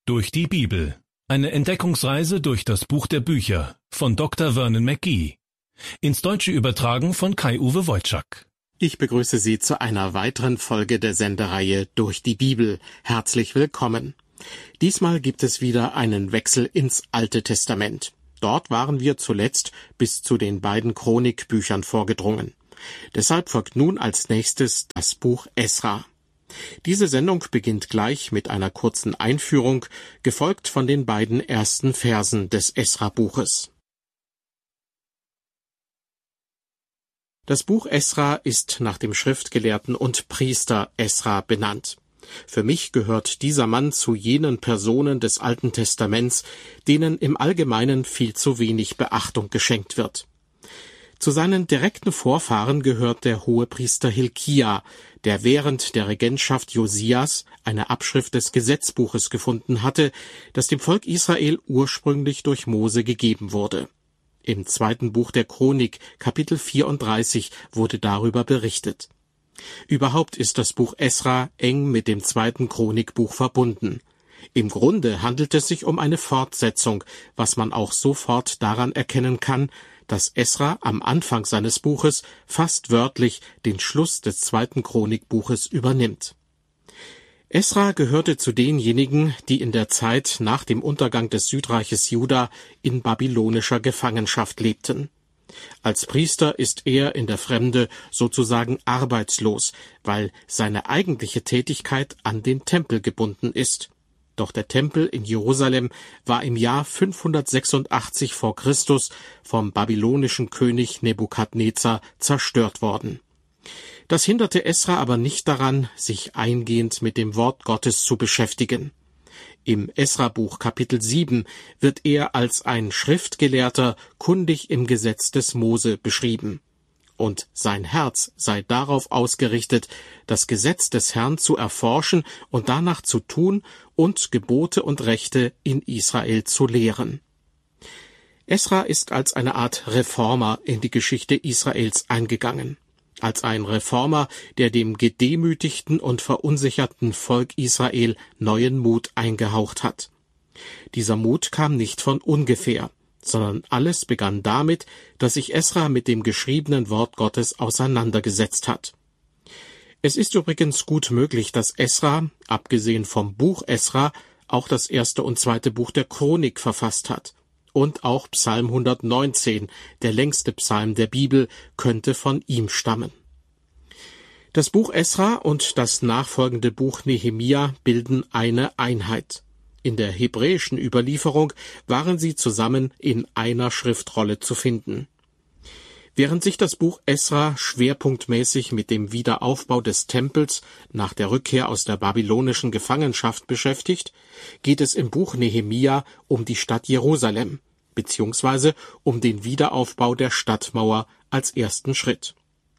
Durch die Bibel. Eine Entdeckungsreise durch das Buch der Bücher von Dr. Vernon McGee. Ins Deutsche übertragen von Kai-Uwe Wojczak. Ich begrüße Sie zu einer weiteren Folge der Sendereihe Durch die Bibel. Herzlich willkommen. Diesmal gibt es wieder einen Wechsel ins Alte Testament. Dort waren wir zuletzt bis zu den beiden Chronikbüchern vorgedrungen. Deshalb folgt nun als nächstes das Buch Esra. Diese Sendung beginnt gleich mit einer kurzen Einführung, gefolgt von den beiden ersten Versen des Esra-Buches. Das Buch Esra ist nach dem Schriftgelehrten und Priester Esra benannt. Für mich gehört dieser Mann zu jenen Personen des Alten Testaments, denen im Allgemeinen viel zu wenig Beachtung geschenkt wird. Zu seinen direkten Vorfahren gehört der Hohepriester Hilkia, der während der Regentschaft Josias eine Abschrift des Gesetzbuches gefunden hatte, das dem Volk Israel ursprünglich durch Mose gegeben wurde. Im 2. Buch der Chronik, Kapitel 34, wurde darüber berichtet. Überhaupt ist das Buch Esra eng mit dem 2. Chronikbuch verbunden. Im Grunde handelt es sich um eine Fortsetzung, was man auch sofort daran erkennen kann, dass Esra am Anfang seines Buches fast wörtlich den Schluss des 2. Chronikbuches übernimmt. Esra gehörte zu denjenigen, die in der Zeit nach dem Untergang des Südreiches Juda in babylonischer Gefangenschaft lebten. Als Priester ist er in der Fremde sozusagen arbeitslos, weil seine eigentliche Tätigkeit an den Tempel gebunden ist. Doch der Tempel in Jerusalem war im Jahr 586 vor Christus vom babylonischen König Nebukadnezar zerstört worden. Das hinderte Esra aber nicht daran, sich eingehend mit dem Wort Gottes zu beschäftigen. Im Esra-Buch Kapitel 7 wird er als ein Schriftgelehrter kundig im Gesetz des Mose beschrieben. Und sein Herz sei darauf ausgerichtet, das Gesetz des Herrn zu erforschen und danach zu tun und Gebote und Rechte in Israel zu lehren. Esra ist als eine Art Reformer in die Geschichte Israels eingegangen. Als ein Reformer, der dem gedemütigten und verunsicherten Volk Israel neuen Mut eingehaucht hat. Dieser Mut kam nicht von ungefähr, sondern alles begann damit, dass sich Esra mit dem geschriebenen Wort Gottes auseinandergesetzt hat. Es ist übrigens gut möglich, dass Esra, abgesehen vom Buch Esra, auch das 1. und 2. Buch der Chronik verfasst hat. Und auch Psalm 119, der längste Psalm der Bibel, könnte von ihm stammen. Das Buch Esra und das nachfolgende Buch Nehemia bilden eine Einheit. In der hebräischen Überlieferung waren sie zusammen in einer Schriftrolle zu finden. Während sich das Buch Esra schwerpunktmäßig mit dem Wiederaufbau des Tempels nach der Rückkehr aus der babylonischen Gefangenschaft beschäftigt, geht es im Buch Nehemia um die Stadt Jerusalem, beziehungsweise um den Wiederaufbau der Stadtmauer als ersten Schritt.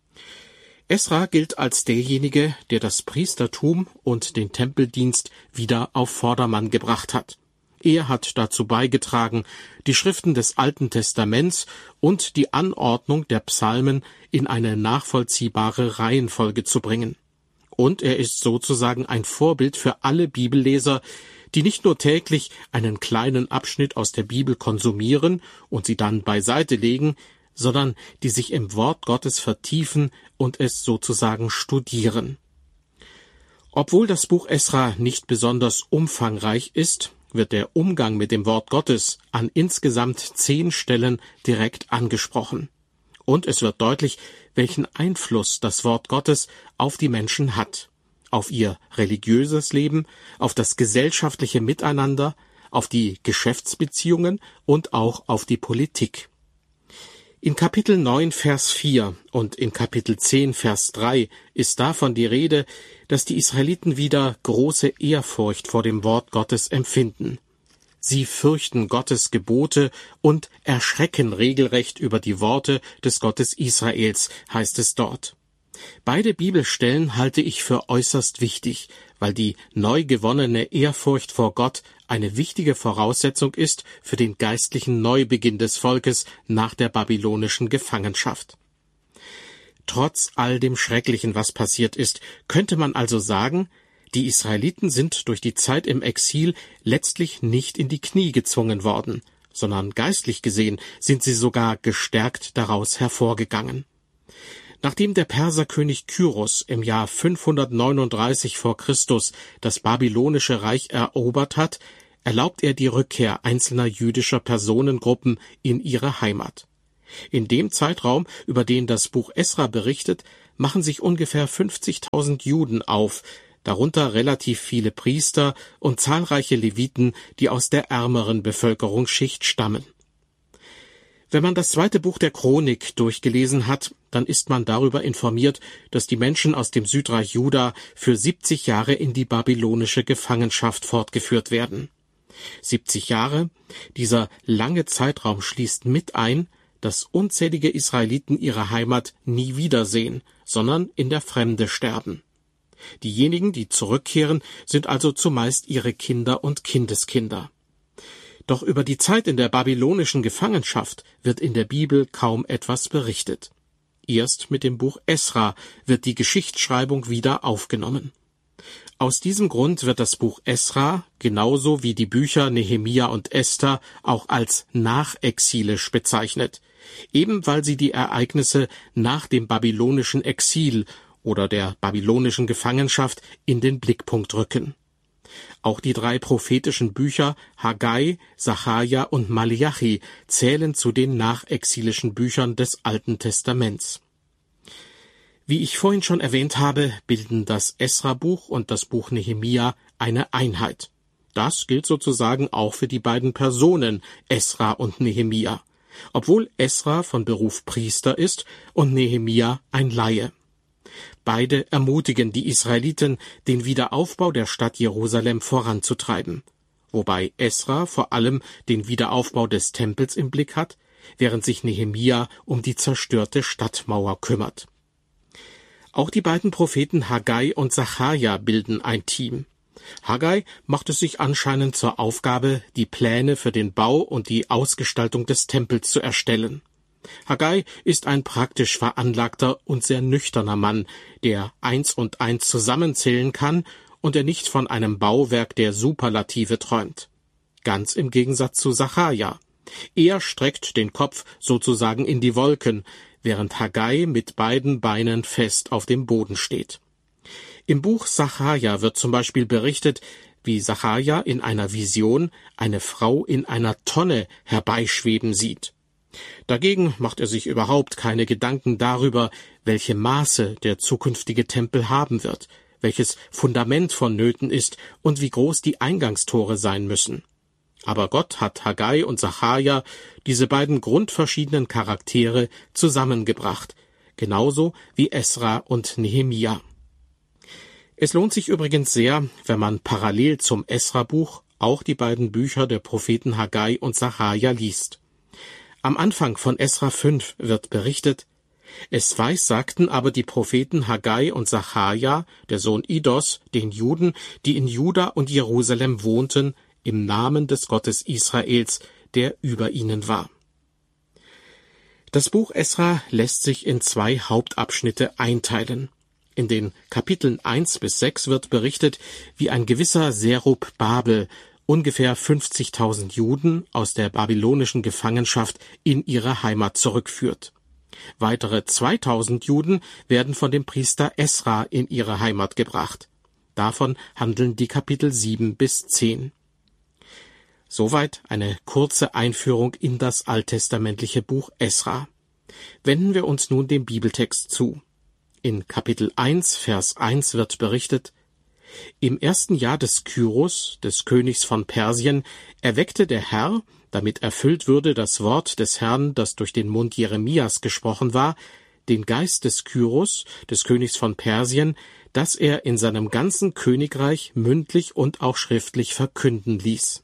Esra gilt als derjenige, der das Priestertum und den Tempeldienst wieder auf Vordermann gebracht hat. Er hat dazu beigetragen, die Schriften des Alten Testaments und die Anordnung der Psalmen in eine nachvollziehbare Reihenfolge zu bringen. Und er ist sozusagen ein Vorbild für alle Bibelleser, die nicht nur täglich einen kleinen Abschnitt aus der Bibel konsumieren und sie dann beiseite legen, sondern die sich im Wort Gottes vertiefen und es sozusagen studieren. Obwohl das Buch Esra nicht besonders umfangreich ist, wird der Umgang mit dem Wort Gottes an insgesamt 10 Stellen direkt angesprochen. Und es wird deutlich, welchen Einfluss das Wort Gottes auf die Menschen hat, auf ihr religiöses Leben, auf das gesellschaftliche Miteinander, auf die Geschäftsbeziehungen und auch auf die Politik. In Kapitel 9, Vers 4 und in Kapitel 10, Vers 3 ist davon die Rede, dass die Israeliten wieder große Ehrfurcht vor dem Wort Gottes empfinden. Sie fürchten Gottes Gebote und erschrecken regelrecht über die Worte des Gottes Israels, heißt es dort. Beide Bibelstellen halte ich für äußerst wichtig, weil die neu gewonnene Ehrfurcht vor Gott eine wichtige Voraussetzung ist für den geistlichen Neubeginn des Volkes nach der babylonischen Gefangenschaft. Trotz all dem Schrecklichen, was passiert ist, könnte man also sagen, Die Israeliten sind durch die Zeit im Exil letztlich nicht in die Knie gezwungen worden, sondern geistlich gesehen sind sie sogar gestärkt daraus hervorgegangen. Nachdem der Perserkönig Kyros im Jahr 539 vor Christus das babylonische Reich erobert hat, erlaubt er die Rückkehr einzelner jüdischer Personengruppen in ihre Heimat. In dem Zeitraum, über den das Buch Esra berichtet, machen sich ungefähr 50.000 Juden auf, darunter relativ viele Priester und zahlreiche Leviten, die aus der ärmeren Bevölkerungsschicht stammen. Wenn man das 2. Buch der Chronik durchgelesen hat, dann ist man darüber informiert, dass die Menschen aus dem Südreich Juda für 70 Jahre in die babylonische Gefangenschaft fortgeführt werden. 70 Jahre, dieser lange Zeitraum schließt mit ein, dass unzählige Israeliten ihre Heimat nie wiedersehen, sondern in der Fremde sterben. Diejenigen, die zurückkehren, sind also zumeist ihre Kinder und Kindeskinder. Doch über die Zeit in der babylonischen Gefangenschaft wird in der Bibel kaum etwas berichtet. Erst mit dem Buch Esra wird die Geschichtsschreibung wieder aufgenommen. Aus diesem Grund wird das Buch Esra, genauso wie die Bücher Nehemia und Esther, auch als nachexilisch bezeichnet, eben weil sie die Ereignisse nach dem babylonischen Exil oder der babylonischen Gefangenschaft in den Blickpunkt rücken. Auch die 3 prophetischen Bücher Haggai, Sacharja und Maleachi zählen zu den nachexilischen Büchern des Alten Testaments. Wie ich vorhin schon erwähnt habe, bilden das Esra-Buch und das Buch Nehemia eine Einheit. Das gilt sozusagen auch für die beiden Personen Esra und Nehemia, obwohl Esra von Beruf Priester ist und Nehemia ein Laie. Beide ermutigen die Israeliten, den Wiederaufbau der Stadt Jerusalem voranzutreiben, wobei Esra vor allem den Wiederaufbau des Tempels im Blick hat, während sich Nehemia um die zerstörte Stadtmauer kümmert. Auch die beiden Propheten Haggai und Sacharja bilden ein Team. Haggai macht es sich anscheinend zur Aufgabe, die Pläne für den Bau und die Ausgestaltung des Tempels zu erstellen. Haggai ist ein praktisch veranlagter und sehr nüchterner Mann, der 1 und 1 zusammenzählen kann und der nicht von einem Bauwerk der Superlative träumt. Ganz im Gegensatz zu Sacharja. Er streckt den Kopf sozusagen in die Wolken, während Haggai mit beiden Beinen fest auf dem Boden steht. Im Buch Sacharja wird zum Beispiel berichtet, wie Sacharja in einer Vision eine Frau in einer Tonne herbeischweben sieht. Dagegen macht er sich überhaupt keine Gedanken darüber, welche Maße der zukünftige Tempel haben wird, welches Fundament vonnöten ist und wie groß die Eingangstore sein müssen. Aber Gott hat Haggai und Sacharja, diese beiden grundverschiedenen Charaktere, zusammengebracht, genauso wie Esra und Nehemia. Es lohnt sich übrigens sehr, wenn man parallel zum Esra-Buch auch die beiden Bücher der Propheten Haggai und Sacharja liest. Am Anfang von Esra 5 wird berichtet: Es weissagten aber die Propheten Haggai und Sacharja, der Sohn Idos, den Juden, die in Juda und Jerusalem wohnten, im Namen des Gottes Israels, der über ihnen war. Das Buch Esra lässt sich in 2 Hauptabschnitte einteilen. In den Kapiteln 1 bis 6 wird berichtet, wie ein gewisser Serub-Babel ungefähr 50.000 Juden aus der babylonischen Gefangenschaft in ihre Heimat zurückführt. Weitere 2.000 Juden werden von dem Priester Esra in ihre Heimat gebracht. Davon handeln die Kapitel 7 bis 10. Soweit eine kurze Einführung in das alttestamentliche Buch Esra. Wenden wir uns nun dem Bibeltext zu. In Kapitel 1, Vers 1 wird berichtet: Im 1. Jahr des Kyros, des Königs von Persien, erweckte der Herr, damit erfüllt würde das Wort des Herrn, das durch den Mund Jeremias gesprochen war, den Geist des Kyros, des Königs von Persien, dass er in seinem ganzen Königreich mündlich und auch schriftlich verkünden ließ.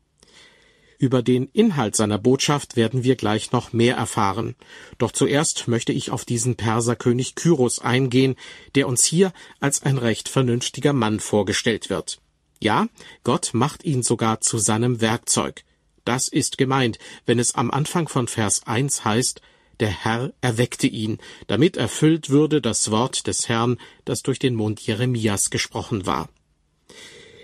Über den Inhalt seiner Botschaft werden wir gleich noch mehr erfahren. Doch zuerst möchte ich auf diesen Perserkönig Kyros eingehen, der uns hier als ein recht vernünftiger Mann vorgestellt wird. Ja, Gott macht ihn sogar zu seinem Werkzeug. Das ist gemeint, wenn es am Anfang von Vers 1 heißt: Der Herr erweckte ihn, damit erfüllt würde das Wort des Herrn, das durch den Mund Jeremias gesprochen war.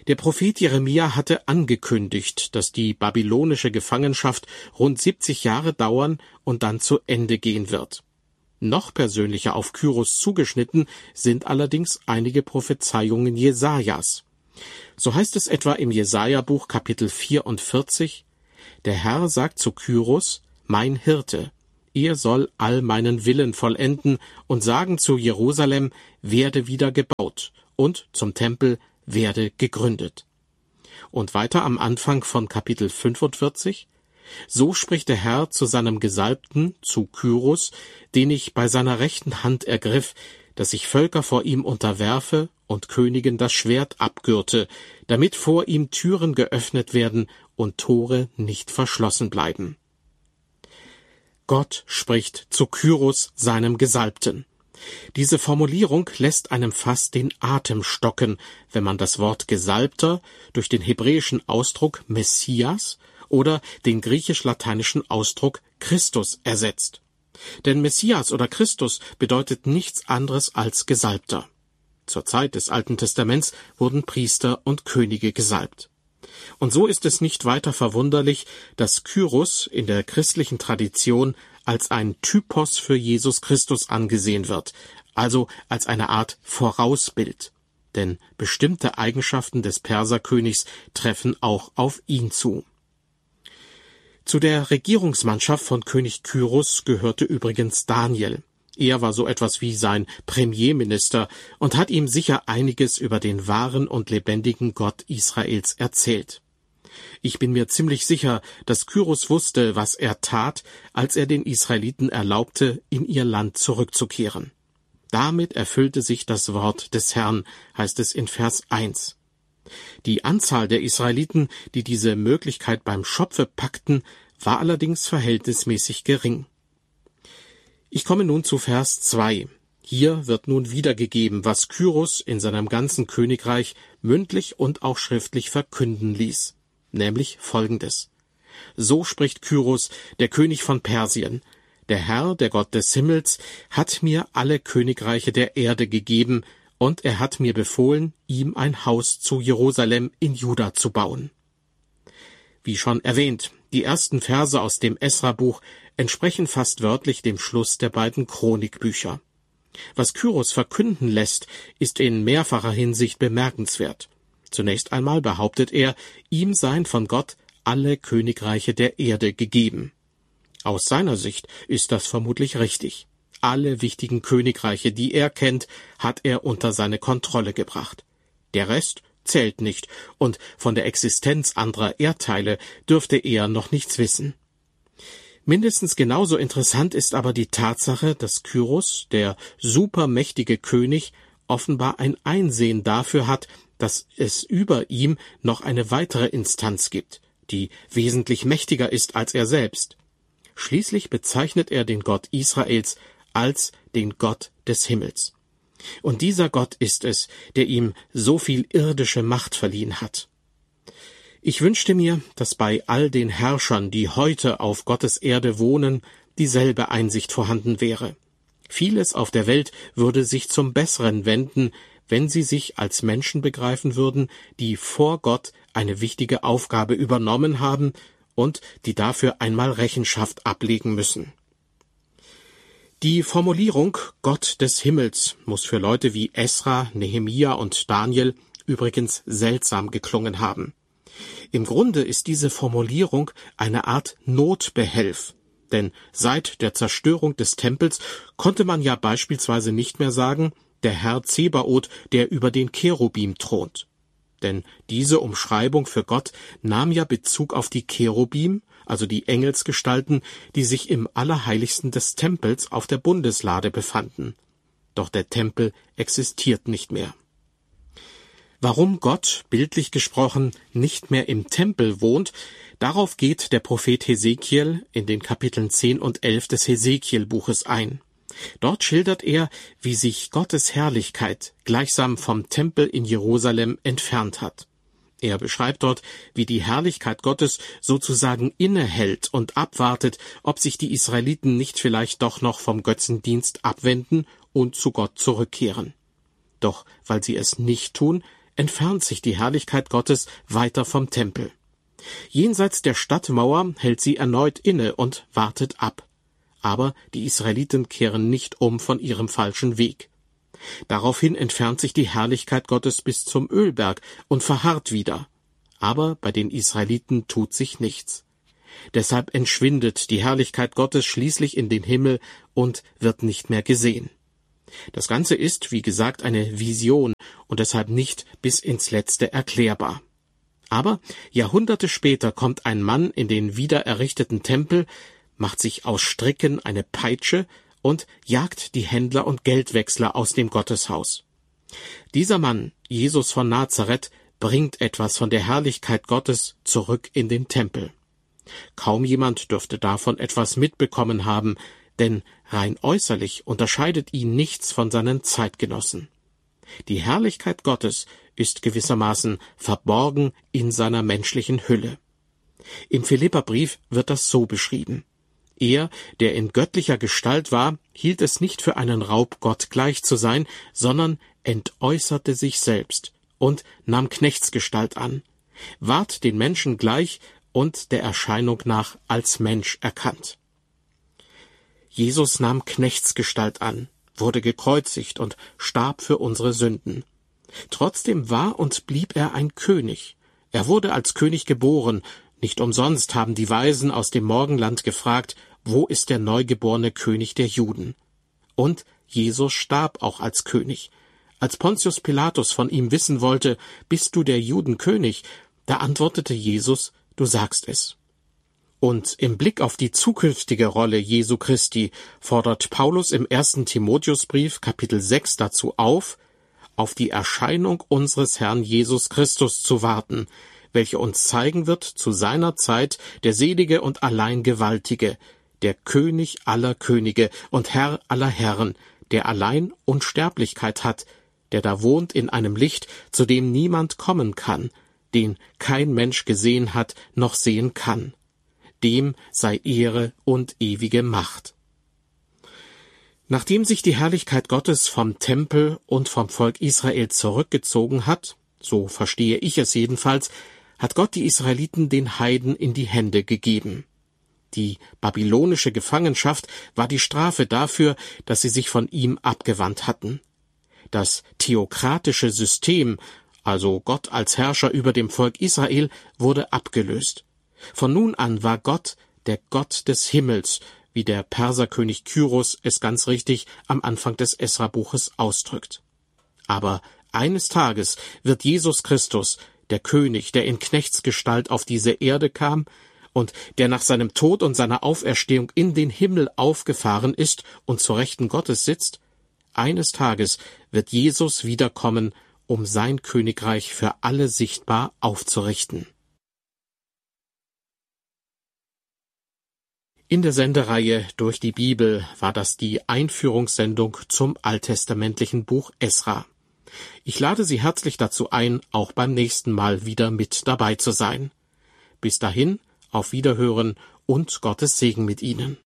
Der Prophet Jeremia hatte angekündigt, dass die babylonische Gefangenschaft rund 70 Jahre dauern und dann zu Ende gehen wird. Noch persönlicher auf Kyros zugeschnitten sind allerdings einige Prophezeiungen Jesajas. So heißt es etwa im Jesaja-Buch Kapitel 44, der Herr sagt zu Kyros, mein Hirte, er soll all meinen Willen vollenden und sagen zu Jerusalem, werde wieder gebaut, und zum Tempel, werde gegründet. Und weiter am Anfang von Kapitel 45, so spricht der Herr zu seinem Gesalbten, zu Kyros, den ich bei seiner rechten Hand ergriff, dass ich Völker vor ihm unterwerfe und Königen das Schwert abgürte, damit vor ihm Türen geöffnet werden und Tore nicht verschlossen bleiben. Gott spricht zu Kyros, seinem Gesalbten. Diese Formulierung lässt einem fast den Atem stocken, wenn man das Wort Gesalbter durch den hebräischen Ausdruck Messias oder den griechisch-lateinischen Ausdruck Christus ersetzt. Denn Messias oder Christus bedeutet nichts anderes als Gesalbter. Zur Zeit des Alten Testaments wurden Priester und Könige gesalbt. Und so ist es nicht weiter verwunderlich, dass Kyros in der christlichen Tradition als ein Typos für Jesus Christus angesehen wird, also als eine Art Vorausbild. Denn bestimmte Eigenschaften des Perserkönigs treffen auch auf ihn zu. Zu der Regierungsmannschaft von König Kyros gehörte übrigens Daniel. Er war so etwas wie sein Premierminister und hat ihm sicher einiges über den wahren und lebendigen Gott Israels erzählt. Ich bin mir ziemlich sicher, dass Kyros wusste, was er tat, als er den Israeliten erlaubte, in ihr Land zurückzukehren. Damit erfüllte sich das Wort des Herrn, heißt es in Vers 1. Die Anzahl der Israeliten, die diese Möglichkeit beim Schopfe packten, war allerdings verhältnismäßig gering. Ich komme nun zu Vers 2. Hier wird nun wiedergegeben, was Kyros in seinem ganzen Königreich mündlich und auch schriftlich verkünden ließ. Nämlich Folgendes. So spricht Kyros, der König von Persien. Der Herr, der Gott des Himmels, hat mir alle Königreiche der Erde gegeben, und er hat mir befohlen, ihm ein Haus zu Jerusalem in Juda zu bauen. Wie schon erwähnt, die ersten Verse aus dem Esra-Buch entsprechen fast wörtlich dem Schluss der beiden Chronikbücher. Was Kyros verkünden lässt, ist in mehrfacher Hinsicht bemerkenswert. Zunächst einmal behauptet er, ihm seien von Gott alle Königreiche der Erde gegeben. Aus seiner Sicht ist das vermutlich richtig. Alle wichtigen Königreiche, die er kennt, hat er unter seine Kontrolle gebracht. Der Rest zählt nicht, und von der Existenz anderer Erdteile dürfte er noch nichts wissen. Mindestens genauso interessant ist aber die Tatsache, dass Kyros, der supermächtige König, offenbar ein Einsehen dafür hat, dass es über ihm noch eine weitere Instanz gibt, die wesentlich mächtiger ist als er selbst. Schließlich bezeichnet er den Gott Israels als den Gott des Himmels. Und dieser Gott ist es, der ihm so viel irdische Macht verliehen hat. Ich wünschte mir, dass bei all den Herrschern, die heute auf Gottes Erde wohnen, dieselbe Einsicht vorhanden wäre. Vieles auf der Welt würde sich zum Besseren wenden, wenn sie sich als Menschen begreifen würden, die vor Gott eine wichtige Aufgabe übernommen haben und die dafür einmal Rechenschaft ablegen müssen. Die Formulierung Gott des Himmels muss für Leute wie Esra, Nehemia und Daniel übrigens seltsam geklungen haben. Im Grunde ist diese Formulierung eine Art Notbehelf, denn seit der Zerstörung des Tempels konnte man ja beispielsweise nicht mehr sagen, der Herr Zebaoth, der über den Cherubim thront. Denn diese Umschreibung für Gott nahm ja Bezug auf die Cherubim, also die Engelsgestalten, die sich im Allerheiligsten des Tempels auf der Bundeslade befanden. Doch der Tempel existiert nicht mehr. Warum Gott, bildlich gesprochen, nicht mehr im Tempel wohnt, darauf geht der Prophet Hesekiel in den Kapiteln 10 und 11 des Hesekiel-Buches ein. Dort schildert er, wie sich Gottes Herrlichkeit gleichsam vom Tempel in Jerusalem entfernt hat. Er beschreibt dort, wie die Herrlichkeit Gottes sozusagen innehält und abwartet, ob sich die Israeliten nicht vielleicht doch noch vom Götzendienst abwenden und zu Gott zurückkehren. Doch weil sie es nicht tun, entfernt sich die Herrlichkeit Gottes weiter vom Tempel. Jenseits der Stadtmauer hält sie erneut inne und wartet ab. Aber die Israeliten kehren nicht um von ihrem falschen Weg. Daraufhin entfernt sich die Herrlichkeit Gottes bis zum Ölberg und verharrt wieder. Aber bei den Israeliten tut sich nichts. Deshalb entschwindet die Herrlichkeit Gottes schließlich in den Himmel und wird nicht mehr gesehen. Das Ganze ist, wie gesagt, eine Vision und deshalb nicht bis ins Letzte erklärbar. Aber Jahrhunderte später kommt ein Mann in den wiedererrichteten Tempel, macht sich aus Stricken eine Peitsche und jagt die Händler und Geldwechsler aus dem Gotteshaus. Dieser Mann, Jesus von Nazareth, bringt etwas von der Herrlichkeit Gottes zurück in den Tempel. Kaum jemand dürfte davon etwas mitbekommen haben, denn rein äußerlich unterscheidet ihn nichts von seinen Zeitgenossen. Die Herrlichkeit Gottes ist gewissermaßen verborgen in seiner menschlichen Hülle. Im Philipperbrief wird das so beschrieben: Er, der in göttlicher Gestalt war, hielt es nicht für einen Raub, Gott gleich zu sein, sondern entäußerte sich selbst und nahm Knechtsgestalt an, ward den Menschen gleich und der Erscheinung nach als Mensch erkannt. Jesus nahm Knechtsgestalt an, wurde gekreuzigt und starb für unsere Sünden. Trotzdem war und blieb er ein König. Er wurde als König geboren. Nicht umsonst haben die Weisen aus dem Morgenland gefragt, wo ist der neugeborene König der Juden? Und Jesus starb auch als König. Als Pontius Pilatus von ihm wissen wollte, bist du der Judenkönig, da antwortete Jesus, du sagst es. Und im Blick auf die zukünftige Rolle Jesu Christi fordert Paulus im 1. Timotheusbrief Kapitel 6 dazu auf die Erscheinung unseres Herrn Jesus Christus zu warten, welche uns zeigen wird zu seiner Zeit der selige und allein Gewaltige, der König aller Könige und Herr aller Herren, der allein Unsterblichkeit hat, der da wohnt in einem Licht, zu dem niemand kommen kann, den kein Mensch gesehen hat noch sehen kann. Dem sei Ehre und ewige Macht. Nachdem sich die Herrlichkeit Gottes vom Tempel und vom Volk Israel zurückgezogen hat, so verstehe ich es jedenfalls, hat Gott die Israeliten den Heiden in die Hände gegeben. Die babylonische Gefangenschaft war die Strafe dafür, dass sie sich von ihm abgewandt hatten. Das theokratische System, also Gott als Herrscher über dem Volk Israel, wurde abgelöst. Von nun an war Gott der Gott des Himmels, wie der Perserkönig Kyros es ganz richtig am Anfang des Esra-Buches ausdrückt. Aber eines Tages wird Jesus Christus, der König, der in Knechtsgestalt auf diese Erde kam und der nach seinem Tod und seiner Auferstehung in den Himmel aufgefahren ist und zur Rechten Gottes sitzt, eines Tages wird Jesus wiederkommen, um sein Königreich für alle sichtbar aufzurichten. In der Sendereihe Durch die Bibel war das die Einführungssendung zum alttestamentlichen Buch Esra. Ich lade Sie herzlich dazu ein, auch beim nächsten Mal wieder mit dabei zu sein. Bis dahin, auf Wiederhören und Gottes Segen mit Ihnen.